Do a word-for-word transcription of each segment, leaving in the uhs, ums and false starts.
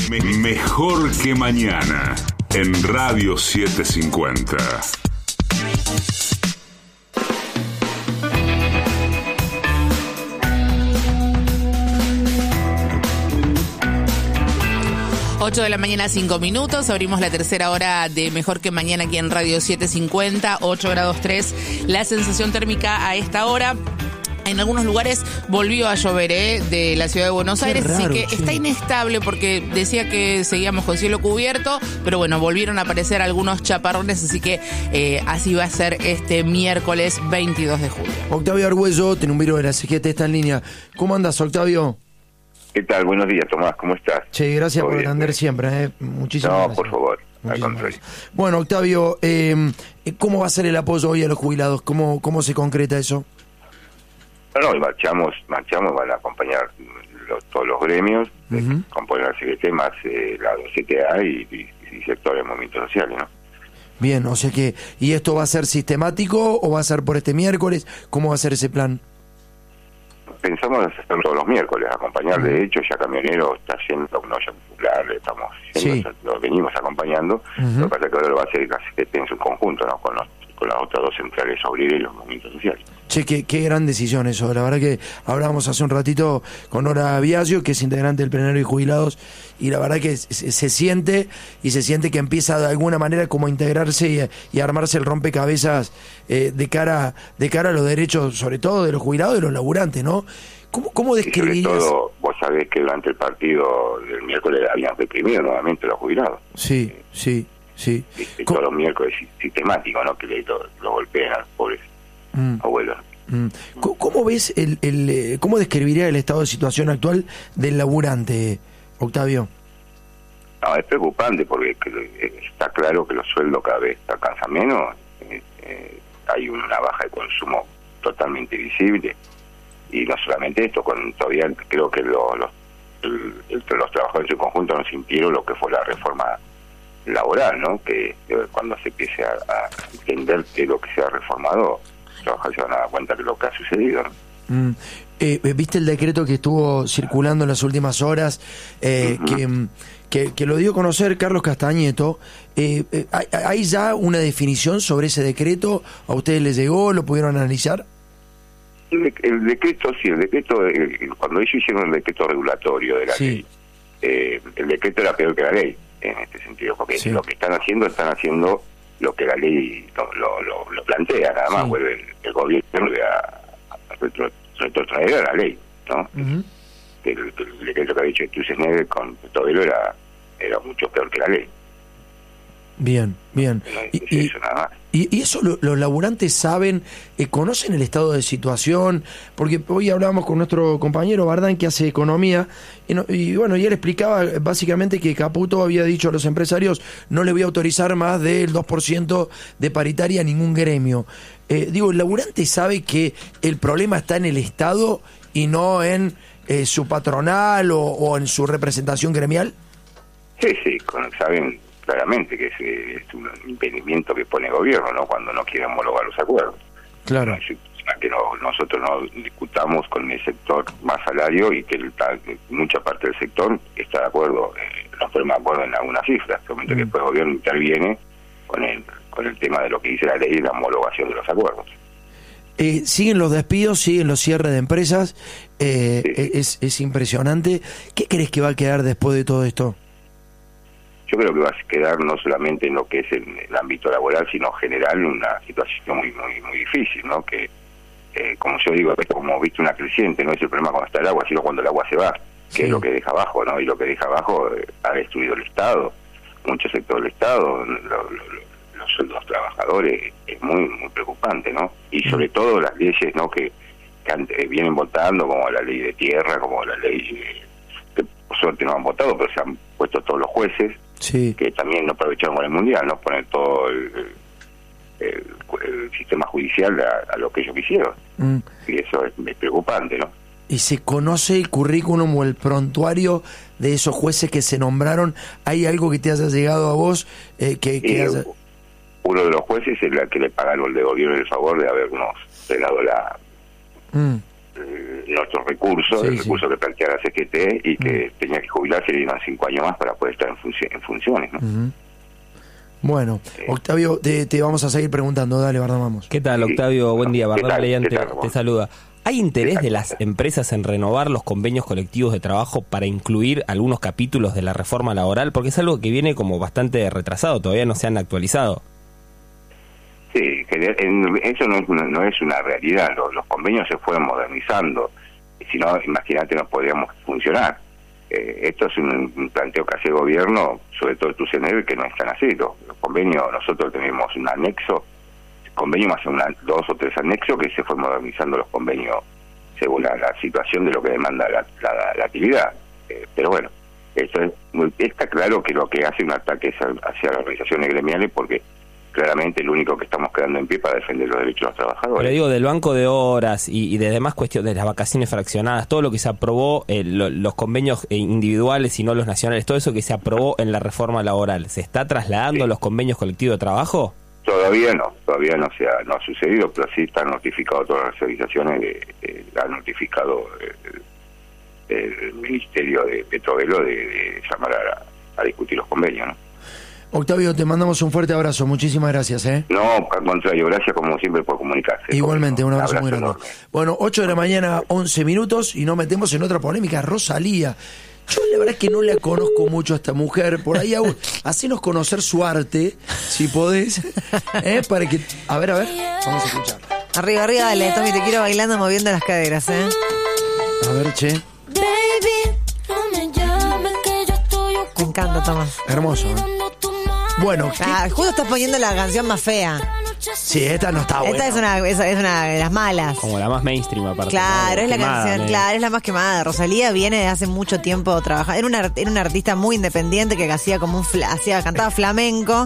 Me- mejor que mañana en Radio setecientos cincuenta. ocho de la mañana, cinco minutos. Abrimos la tercera hora de Mejor que Mañana aquí en Radio setecientos cincuenta, ocho grados tres. La sensación térmica a esta hora. En algunos lugares volvió a llover, ¿eh? De la ciudad de Buenos Qué Aires, raro, así que che. está inestable porque decía que seguíamos con cielo cubierto, pero bueno, volvieron a aparecer algunos chaparrones, así que eh, así va a ser este miércoles veintidós de julio. Octavio Argüello, tenumbero de la C G T, está en línea. ¿Cómo andas, Octavio? ¿Qué tal? Buenos días, Tomás, ¿cómo estás? Che, gracias Todo por bien, atender bien. siempre, ¿eh? Muchísimas No, gracias. por favor, al Muchísimas contrario. gracias. Bueno, Octavio, eh, ¿cómo va a ser el apoyo hoy a los jubilados? ¿Cómo, cómo se concreta eso? No, no, y marchamos, marchamos, van a acompañar los- todos los gremios, Ujú. eh, componen la C G T más eh, la C T A y, y, y sectores de movimientos sociales, ¿no? Bien, o sea que, ¿y esto va a ser sistemático o va a ser por este miércoles? ¿Cómo va a ser ese plan? Pensamos hacerlo todos los miércoles, acompañar, Ujú. de hecho ya Camionero está haciendo una olla popular, le estamos haciendo, Sí. lo venimos acompañando, Ujú. lo que pasa es que ahora lo va a hacer la C G T en su conjunto, ¿no? Con, los, con las otras dos centrales obreras y los movimientos sociales. Che, qué, qué gran decisión eso. La verdad que hablábamos hace un ratito con Nora Biasio, que es integrante del plenario de jubilados, y la verdad que se, se siente y se siente que empieza de alguna manera como a integrarse y, y a armarse el rompecabezas eh, de cara de cara a los derechos, sobre todo de los jubilados y de los laburantes, ¿no? ¿Cómo, cómo Y sobre describirías? todo, vos sabés que durante el partido del miércoles habían reprimido nuevamente a los jubilados. Sí, sí, sí. Viste, ¿Cómo- todos los miércoles si- sistemático, ¿no? Que le, lo, lo golpean a los pobres Mm. abuelos. Mm. ¿Cómo, cómo ves el, el eh, cómo describiría el estado de situación actual del laburante, Octavio? No, es preocupante porque que- eh, está claro que los sueldos cada vez alcanzan menos, eh, eh, hay una baja de consumo totalmente visible, y no solamente esto, con todavía creo que lo- los, el- el- los trabajadores en su conjunto no sintieron lo que fue la reforma laboral, ¿no? Que eh, cuando se empiece a, a entender qué es lo que se ha reformado, los trabajadores se van a dar cuenta de lo que ha sucedido, ¿no? Mm. Eh, ¿Viste el decreto que estuvo circulando en las últimas horas? Eh, Ujú. que, mm, que, que lo dio a conocer Carlos Castañeto. Eh, eh, ¿hay, ¿Hay ya una definición sobre ese decreto? ¿A ustedes les llegó? ¿Lo pudieron analizar? El, de- el decreto, sí, el decreto, el- el- cuando ellos hicieron el decreto regulatorio de la Sí. ley, eh, el decreto era peor que la ley, en este sentido, porque Sí. lo que están haciendo, están haciendo lo que la ley lo, lo, lo- lo plantea, nada más, Sí. vuelve el, el gobierno a, a retro- retrotraer a la ley, ¿no? Ujú. El, el decreto que ha dicho Sturzenegger con Tobelo era, era mucho peor que la ley, Bien, bien. no es Y, y- eso nada más. y- y eso lo- los laburantes saben, eh, conocen el estado de situación, porque hoy hablábamos con nuestro compañero Bardán que hace economía, y, no- y bueno, y él explicaba eh, básicamente que Caputo había dicho a los empresarios, no le voy a autorizar más del dos por ciento de paritaria a ningún gremio. Eh, digo, el laburante sabe que el problema está en el Estado y no en eh, su patronal o, o en su representación gremial. Sí, sí, con- saben claramente que es, eh, es un impedimento que pone el gobierno, ¿no? Cuando no quiere homologar los acuerdos. Claro. No, es que no- nosotros no discutamos con el sector más salario y que el- ta- mucha parte del sector está de acuerdo, eh, no ponemos de acuerdo en algunas cifras, solamente Mm. que después el gobierno interviene con el, con el tema de lo que dice la ley y la homologación de los acuerdos. Eh, siguen los despidos, siguen los cierres de empresas, eh, Sí. es, es impresionante. ¿Qué crees que va a quedar después de todo esto? Yo creo que va a quedar no solamente en lo que es el, el ámbito laboral, sino general una situación muy muy muy difícil, ¿no? Que, eh, como yo digo, es como viste una creciente, no es el problema cuando está el agua, sino cuando el agua se va, que Sí. es lo que deja abajo, ¿no? Y lo que deja abajo eh, ha destruido el Estado, muchos sectores del Estado, lo- lo- lo- los sueldos de los trabajadores, es muy muy preocupante, ¿no? Y sobre todo las leyes, ¿no? Que, que han- eh, vienen votando, como la ley de tierra, como la ley eh, que por suerte no han votado, pero se han puesto todos los jueces, Sí. que también no aprovecharon con el mundial, no poner todo el, el, el sistema judicial a, a lo que ellos quisieron, Mm. y eso es, es preocupante, ¿no? ¿Y se conoce el currículum o el prontuario de esos jueces que se nombraron? ¿Hay algo que te haya llegado a vos? Eh, que, que Y haya- uno de los jueces es el que le pagaron, le devolvieron el favor de habernos pelado la Mm. eh, nuestros recursos, Sí, el sí. recurso que plantea la C G T y que mm. tenía que jubilarse y le dieron cinco años más para poder estar en, funci- en funciones, ¿no? Uh-huh. Bueno, eh, Octavio, te, te vamos a seguir preguntando. Dale, Bardán, vamos. ¿Qué tal, Octavio? Sí. Buen día. Bardán Leyán te, te saluda. ¿Hay interés de las empresas en renovar los convenios colectivos de trabajo para incluir algunos capítulos de la reforma laboral? Porque es algo que viene como bastante retrasado, todavía no se han actualizado. Sí, que en, eso no es una, no es una realidad. Los, los convenios se fueron modernizando. Y si no, imagínate, no podríamos funcionar. Eh, esto es un, un planteo que hace el gobierno, sobre todo el T U C N E, que no están así. Los, los convenios, nosotros tenemos un anexo, convenio más una, dos o tres anexos que se fue modernizando los convenios según la, la situación de lo que demanda la, la, la actividad. Eh, pero bueno, esto es muy, está claro que lo que hace un ataque es hacia las organizaciones gremiales, porque claramente el único que estamos quedando en pie para defender los derechos de los trabajadores. Pero digo, del banco de horas y, y de demás cuestiones, de las vacaciones fraccionadas, todo lo que se aprobó, eh, lo, los convenios individuales y no los nacionales, todo eso que se aprobó en la reforma laboral, ¿se está trasladando Sí. a los convenios colectivos de trabajo? Todavía no, todavía no se ha, no ha sucedido, pero sí están notificados todas las organizaciones, de, de, han notificado el, el Ministerio de Petrovelo de, de llamar a, a discutir los convenios, ¿no? Octavio, te mandamos un fuerte abrazo. Muchísimas gracias, ¿eh? No, al contrario, gracias como siempre por comunicarse. Igualmente, un abrazo, abrazo muy grande. enorme. Bueno, ocho de la mañana, once minutos, y nos metemos en otra polémica. Rosalía. Yo la verdad es que no la conozco mucho a esta mujer. Por ahí, hacenos conocer su arte, si podés. ¿eh? Para que... A ver, a ver. Vamos a escuchar. Arriba, arriba, dale, Tommy, te quiero bailando, moviendo las caderas, ¿eh? A ver, che. Baby, no me llames que yo estoy ocupada. Me encanta, Tomás. Hermoso, ¿eh? Bueno, ¿qué? Ah, justo estás poniendo la canción más fea. Sí, esta no está buena. Esta es una, es, es una de las malas. Como la más mainstream aparte. Claro, es la Quemada, canción, medio. claro, es la más quemada. Rosalía viene de hace mucho tiempo trabajando. Era una, era una artista muy independiente que hacía como un fla, hacía, cantaba flamenco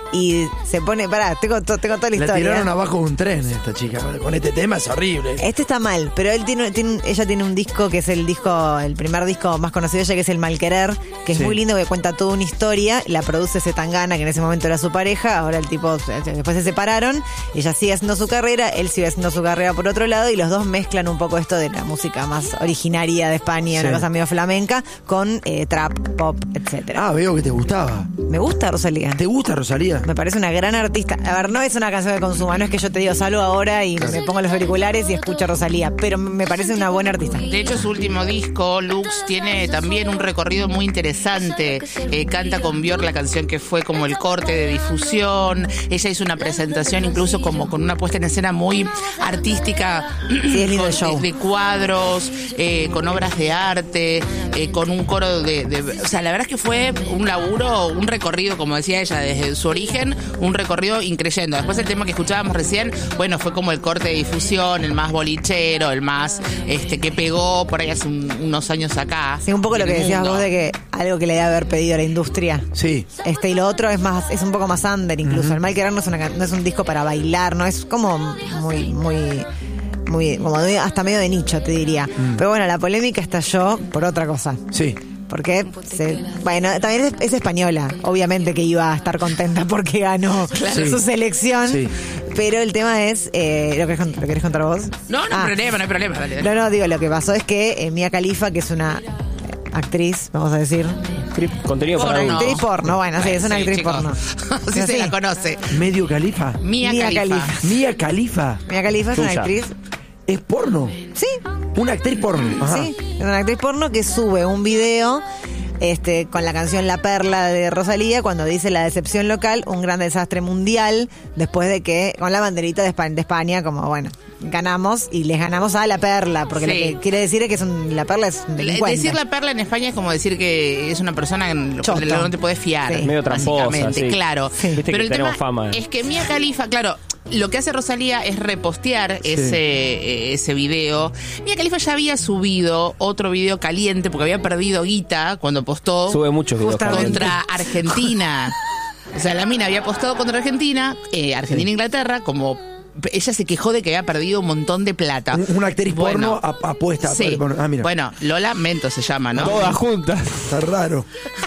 y se pone, pará, tengo, to- tengo toda la La historia. tiraron abajo de un tren esta chica. Con este tema es horrible. Este está mal, pero él tiene, tiene, ella tiene un disco que es el disco, el primer disco más conocido de ella, que es El Malquerer, que es Sí. muy lindo, que cuenta toda una historia. La produce Zetangana, que en ese momento era su pareja. Ahora el tipo, después se separaron. Ella sigue haciendo su carrera, él sigue haciendo su carrera por otro lado, y los dos mezclan un poco esto de la música más originaria de España, Sí. una cosa medio flamenca, con eh, trap, pop, etcétera. Ah, veo que te gustaba. Me gusta Rosalía. ¿Te gusta, Rosalía? Me parece una gran artista. A ver, no es una canción de consumo, no es que yo te digo salgo ahora y me pongo los auriculares y escucho a Rosalía, pero me parece una buena artista. De hecho, su último disco, Lux, tiene también un recorrido muy interesante. Eh, canta con Björk la canción que fue como el corte de difusión. Ella hizo una presentación incluso como con una puesta en escena muy artística. Sí, es lindo con- el show. De, de cuadros, eh, con obras de arte, eh, con un coro de, de... O sea, la verdad es que fue un laburo, un recorrido, como decía ella, desde su origen, un recorrido increyendo. Después el tema que escuchábamos recién, bueno, fue como el corte de difusión, el más bolichero, el más este que pegó por ahí hace un- unos años acá. Sí, un poco lo del que decías mundo. vos de que algo que le debe haber pedido a la industria. Sí. Este y lo otro es más, es un poco más under incluso. El Malquerer no es una, can- no es un disco para bailar, no es como muy, muy, muy, como de- hasta medio de nicho, te diría. Pero bueno, la polémica estalló por otra cosa. Sí. Porque, se, bueno, también es, es española. Obviamente que iba a estar contenta porque ganó Sí. su selección. Sí. Pero el tema es, eh, ¿lo, querés, cont- ¿lo querés contar vos? No, no Ah. hay problema, no hay problema. Dale, dale. No, no, digo, lo que pasó es que eh, Mia Khalifa, que es una eh, actriz, vamos a decir. Contenido para Porno. adultos. Actriz porno, bueno, sí, es una Sí, actriz chicos. porno. Sí, Sí. se la conoce. ¿Medio Califa? Mia, Mia Khalifa. Khalifa. Mía Califa. Mia Khalifa es una Tuya. actriz. ¿Es porno? Sí, Una actriz porno. Ajá. sí, es una actriz porno que sube un video este, con la canción La Perla de Rosalía cuando dice la decepción local, un gran desastre mundial, después de que con la banderita de España, de España como bueno, ganamos y les ganamos a La Perla, porque Sí. lo que quiere decir es que es un- La Perla es un delincuente. Decir la perla en España es como decir que es una persona en lo Chota. que no te puedes fiar. Sí. Medio tramposa, básicamente, sí. claro. Sí. Viste Pero que el tenemos tema fama. es que Mia Khalifa, claro, lo que hace Rosalía es repostear ese, eh, ese video. Mia Khalifa ya había subido otro video caliente porque había perdido guita cuando postó Sube muchos videos. Justamente. contra Argentina. O sea, la mina había apostado contra Argentina, eh, Argentina-Inglaterra, como ella se quejó de que había perdido un montón de plata. Un- Una actriz Bueno, porno ap- apuesta. Sí. Bueno, ah, mira. Bueno, Lola Mento se llama, ¿no? Todas juntas. Está raro.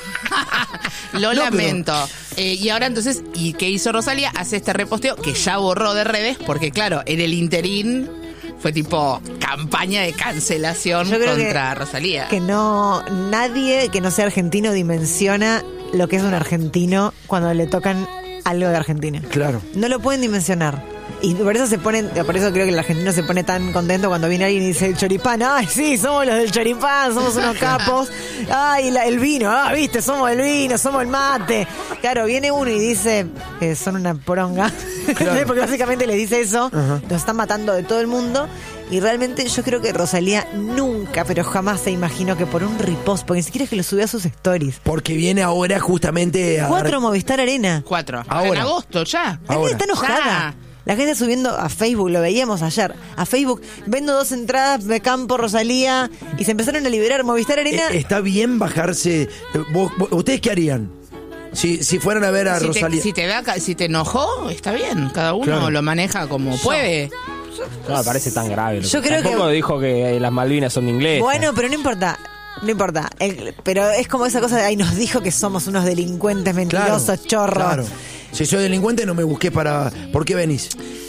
Lo No, lamento. Eh, y ahora entonces, ¿y qué hizo Rosalía? Hace este reposteo que ya borró de redes porque, claro, en el interín Fue tipo campaña de cancelación Yo creo contra que, Rosalía. Que no, nadie que no sea argentino dimensiona lo que es un argentino cuando le tocan algo de Argentina. Claro. No lo pueden dimensionar. Y por eso se ponen, por eso creo que el argentino se pone tan contento cuando viene alguien y dice el choripán, ay sí, somos los del choripán, somos unos capos, ay la, el vino, ah viste, somos el vino, somos el mate. Claro, viene uno y dice, eh, son una poronga, claro. Porque básicamente le dice eso, uh-huh. Nos están matando de todo el mundo. Y realmente yo creo que Rosalía nunca, pero jamás se imaginó que por un repost, porque ni siquiera es que lo subió a sus stories. Porque viene ahora justamente a Cuatro dar... Movistar Arena. Cuatro. Ahora. En agosto, ya. La gente está enojada. Ya. La gente subiendo a Facebook, lo veíamos ayer, a Facebook, vendo dos entradas de campo, Rosalía, y se empezaron a liberar Movistar Arena. Eh, está bien bajarse. ¿Vos, vos, ¿Ustedes qué harían? Si, si fueran a ver a si Rosalía. Te, si, te da, si te enojó, está bien. Cada uno claro. lo maneja como Yo. puede. No me parece tan grave. Lo Yo que creo Tampoco que... dijo que las Malvinas son inglesas. Bueno, pero no importa. No importa. El, pero es como esa cosa de ahí nos dijo que somos unos delincuentes mentirosos, claro, chorros. Claro. Si soy delincuente no me busqué para... ¿Por qué venís?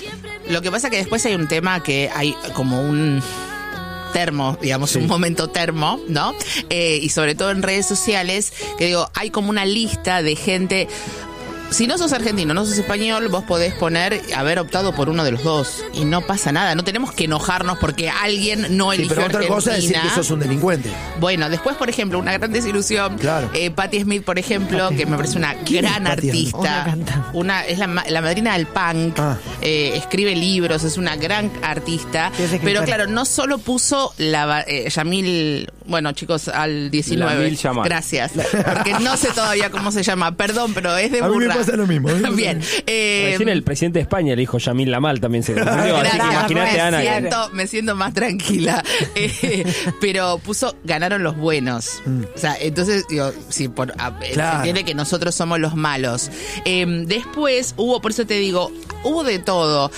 Lo que pasa que después hay un tema que hay como un... termo, digamos, sí. Un momento termo, ¿no? Eh, y sobre todo en redes sociales, que digo, hay como una lista de gente. Si no sos argentino, no sos español, vos podés poner haber optado por uno de los dos y no pasa nada. No tenemos que enojarnos porque alguien no eligió sí, pero otra Argentina. cosa es decir que sos un delincuente. Bueno, después, por ejemplo, una gran desilusión. Claro. Eh, Patti Smith, por ejemplo, Patti. que me parece una gran artista. Una, una Es la, la madrina del punk. Ah. Eh, escribe libros, es una gran artista. Pero claro, no solo puso la eh, Yamil, bueno, chicos, al diecinueve. Gracias. Porque no sé todavía cómo se llama. Perdón, pero es de burla. Pasa lo mismo. Bien. Eh, Recién el presidente de España, el hijo Yamil Lamal, también se confundió. Así que imagínate, Ana. Me siento, me siento más tranquila. Eh, pero puso, ganaron los buenos. Mm. O sea, entonces, digo, sí, por, a, claro. Se entiende que nosotros somos los malos. Eh, después hubo, por eso te digo, hubo de todo.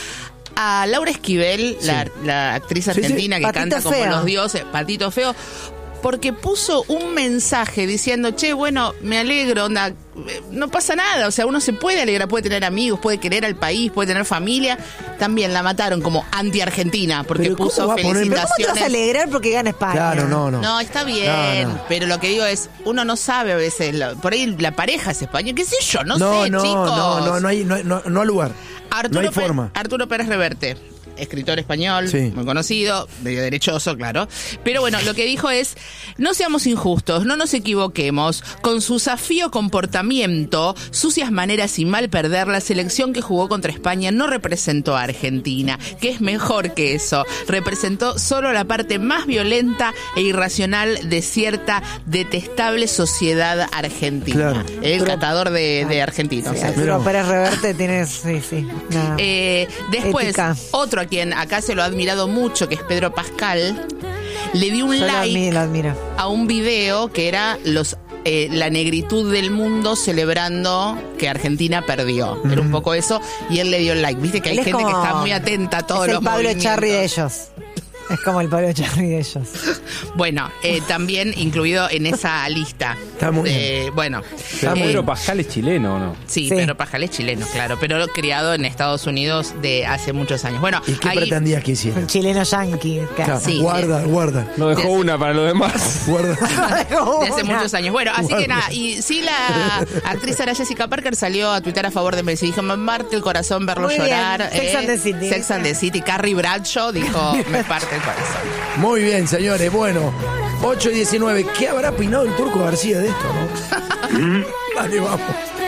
A Laura Esquivel, sí. la, la actriz argentina sí, sí. que Patito canta feo. como los dioses, Patito Feo, porque puso un mensaje diciendo, che, bueno, me alegro, onda, no pasa nada, o sea, uno se puede alegrar, puede tener amigos, puede querer al país, puede tener familia. También la mataron como anti-argentina, porque pero puso felicitaciones. ¿Cómo te vas a alegrar porque gana España? Claro, no, no. No, está bien, no, no. Pero lo que digo es, uno no sabe a veces, por ahí la pareja es española, qué sé yo, no, no sé, no, chicos. No, no, no hay, no, no, no hay lugar. Arturo no hay Pérez, forma. Arturo Pérez Reverte, escritor español, sí. muy conocido, medio derechoso, claro. Pero bueno, lo que dijo es, no seamos injustos, no nos equivoquemos. Con su zafío comportamiento, sucias maneras y mal perder, la selección que jugó contra España no representó a Argentina, que es mejor que eso. Representó solo la parte más violenta e irracional de cierta detestable sociedad argentina. Claro. El pero, catador de, de argentinos. Sí, Arturo Pérez Reverte tiene, sí, sí. No. Eh, después, ética. Otro a quien acá se lo ha admirado mucho, que es Pedro Pascal, le dio un Yo like lo admiro. a un video que era los eh, la negritud del mundo celebrando que Argentina perdió. Mm. Era un poco eso, y él le dio el like. Viste que hay gente como, que está muy atenta a todos es los el Pablo movimientos. Charri de ellos. Es como el Pablo Charri de ellos. Bueno, eh, también incluido en esa lista. Está muy eh, bien. Bueno. Pero eh, Pedro Pascal es chileno, ¿o no? Sí, sí, Pedro Pascal es chileno, claro, pero criado en Estados Unidos de hace muchos años. Bueno, ¿y qué ahí, pretendías que hiciera? Un chileno yanqui. Claro, sí, guarda, de, guarda. No dejó de, una para los demás. Guarda. De hace muchos años. Bueno, así guarda. Que nada, y sí, la actriz Sarah Jessica Parker salió a tuitar a favor de Messi. Dijo, me parte el corazón verlo muy llorar. Bien. Sex eh, and the City. Sex and the City. Carrie Bradshaw dijo, me parte el corazón. Muy bien, señores. Bueno, ocho y diecinueve. ¿Qué habrá opinado el Turco García de esto, no? Vale, vamos.